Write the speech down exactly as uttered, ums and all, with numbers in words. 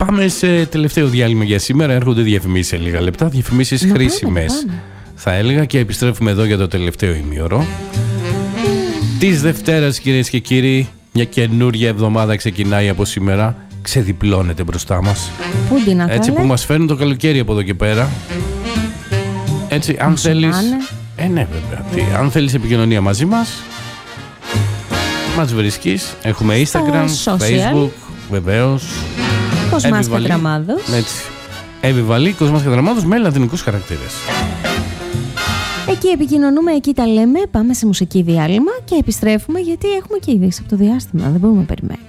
Πάμε σε τελευταίο διάλειμμα για σήμερα. Έρχονται διαφημίσεις σε λίγα λεπτά. Διαφημίσεις χρήσιμες, θα έλεγα, και επιστρέφουμε εδώ για το τελευταίο ημίωρο της Δευτέρας, κυρίες και κύριοι. Μια καινούρια εβδομάδα ξεκινάει από σήμερα. Ξεδιπλώνεται μπροστά μας. Έτσι που μας φέρνει το καλοκαίρι από εδώ και πέρα. Έτσι, αν θέλεις. Ε, ναι, βέβαια. Τι, αν θέλεις επικοινωνία μαζί μας, μας βρίσκεις. Έχουμε Instagram, Facebook, βεβαίως. Κοσμάς Κατραμάδος. Έτσι. Επιβαλή Κοσμάς Κατραμάδος με λατινικούς χαρακτήρες. Εκεί επικοινωνούμε, εκεί τα λέμε. Πάμε σε μουσική διάλειμμα και επιστρέφουμε, γιατί έχουμε και ειδήσεις από το διάστημα. Δεν μπορούμε να περιμένουμε.